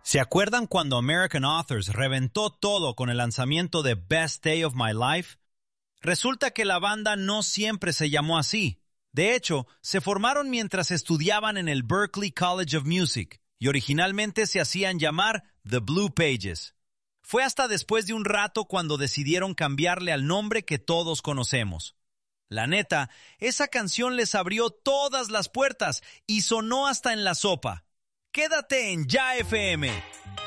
¿Se acuerdan cuando American Authors reventó todo con el lanzamiento de Best Day of My Life? Resulta que la banda no siempre se llamó así. De hecho, se formaron mientras estudiaban en el Berklee College of Music y originalmente se hacían llamar The Blue Pages. Fue hasta después de un rato cuando decidieron cambiarle al nombre que todos conocemos. La neta, esa canción les abrió todas las puertas y sonó hasta en la sopa. Quédate en Ya FM.